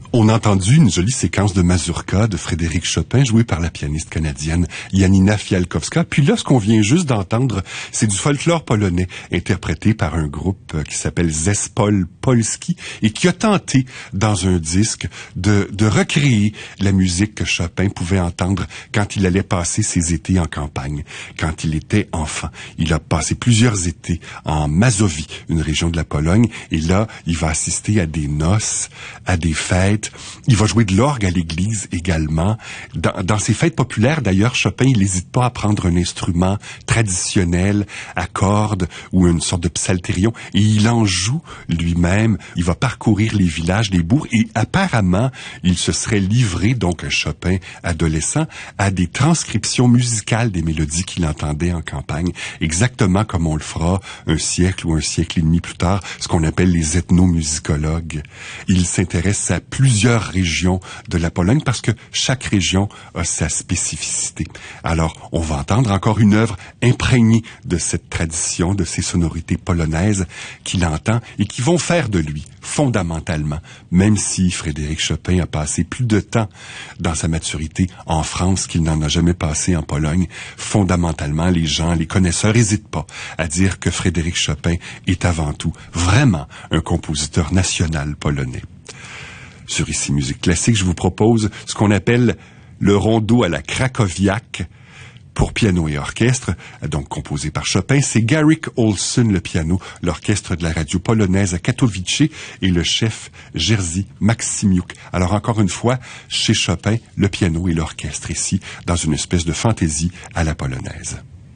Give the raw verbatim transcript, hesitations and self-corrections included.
On a entendu une jolie séquence de mazurka de Frédéric Chopin jouée par la pianiste canadienne Janina Fialkowska. Puis là, ce qu'on vient juste d'entendre, c'est du folklore polonais interprété par un groupe qui s'appelle Zespol Polski et qui a tenté dans un disque de, de recréer la musique que Chopin pouvait entendre quand il allait passer ses étés en campagne, quand il était enfant. Il a passé plusieurs étés en Mazovie, une région de la Pologne, et là, il va assister à des noces, à des fêtes. Il va jouer de l'orgue à l'église également. Dans, dans ses fêtes populaires, d'ailleurs, Chopin, il n'hésite pas à prendre un instrument traditionnel à cordes ou une sorte de psalterion, et il en joue lui-même. Il va parcourir les villages, les bourgs, et apparemment, il se serait livré, donc un Chopin adolescent, à des transcriptions musicales des mélodies qu'il entendait en campagne, exactement comme on le fera un siècle ou un siècle et demi plus tard, ce qu'on appelle les ethnomusicologues. Il s'intéresse à plusieurs régions de la Pologne parce que chaque région a sa spécificité. Alors, on va entendre encore une œuvre imprégnée de cette tradition, de ces sonorités polonaises qu'il entend et qui vont faire de lui, fondamentalement, même si Frédéric Chopin a passé plus de temps dans sa maturité en France qu'il n'en a jamais passé en Pologne, fondamentalement, les gens, les connaisseurs n'hésitent pas à dire que Frédéric Chopin est avant tout vraiment un compositeur national polonais. Sur Ici Musique Classique, je vous propose ce qu'on appelle le rondo à la Krakowiak pour piano et orchestre, donc composé par Chopin. C'est Garrick Olson, le piano, l'orchestre de la radio polonaise à Katowice et le chef Jerzy Maksimiuk. Alors encore une fois, chez Chopin, le piano et l'orchestre ici, dans une espèce de fantaisie à la polonaise.